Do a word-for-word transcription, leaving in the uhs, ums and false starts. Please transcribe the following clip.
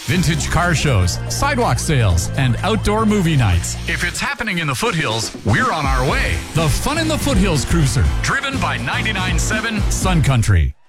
vintage car shows, sidewalk sales, and outdoor movie nights. If it's happening in the foothills, we're on our way. The Fun in the Foothills Cruiser, driven by ninety-nine point seven Sun Country.